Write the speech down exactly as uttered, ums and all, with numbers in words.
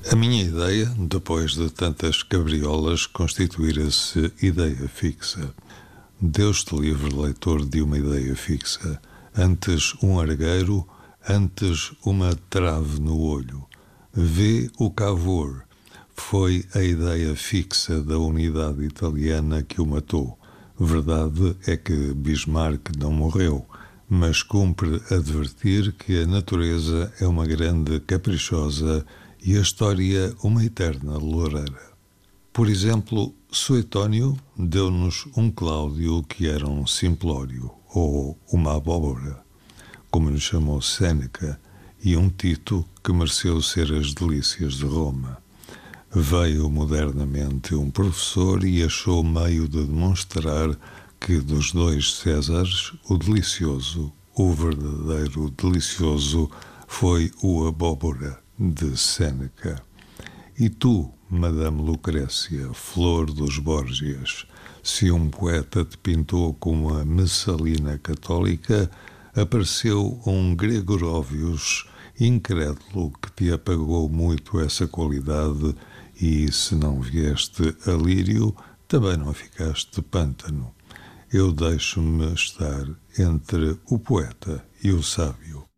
A minha ideia, depois de tantas cabriolas, constituíra-se ideia fixa. Deus te livre, leitor, de uma ideia fixa. Antes um argueiro, antes uma trave no olho. Vê o Cavour. Foi a ideia fixa da unidade italiana que o matou. Verdade é que Bismarck não morreu, mas cumpre advertir que a natureza é uma grande caprichosa e a história uma eterna loureira. Por exemplo, Suetônio deu-nos um Cláudio que era um simplório, ou uma abóbora, como lhe chamou Sêneca, e um Tito que mereceu ser as delícias de Roma. Veio modernamente um professor e achou meio de demonstrar que dos dois Césares, o delicioso, o verdadeiro delicioso, foi o abóbora de Sêneca. E tu, Madame Lucrécia, flor dos Borgias, se um poeta te pintou como a Messalina católica, apareceu um Gregoróvios incrédulo que te apagou muito essa qualidade e, se não vieste a lírio, também não ficaste pântano. Eu deixo-me estar entre o poeta e o sábio.